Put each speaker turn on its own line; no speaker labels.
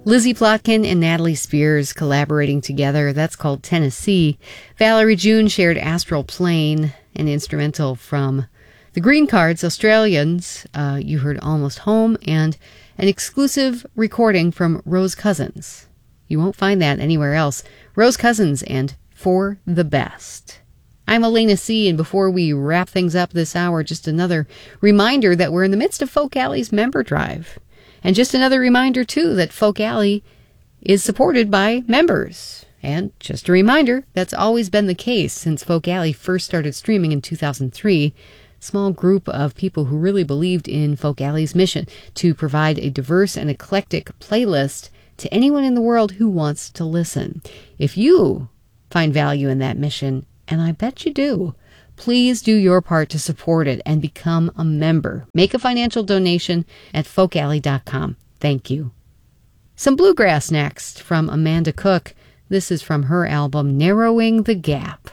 Lizzie Plotkin and Natalie Spears collaborating together. That's called Tennessee. Valerie June shared Astral Plane, an instrumental from the Green Cards, Australians. You heard Almost Home, and an exclusive recording from Rose Cousins. You won't find that anywhere else. Rose Cousins and For the Best. I'm Elena C., and before we wrap things up this hour, just another reminder that we're in the midst of Folk Alley's member drive. And just another reminder, too, that Folk Alley is supported by members. And just a reminder, that's always been the case since Folk Alley first started streaming in 2003. Small group of people who really believed in Folk Alley's mission to provide a diverse and eclectic playlist to anyone in the world who wants to listen. If you find value in that mission, and I bet you do, please do your part to support it and become a member. Make a financial donation at folkalley.com. Thank you. Some bluegrass next from Amanda Cook. This is from her album Narrowing the Gap.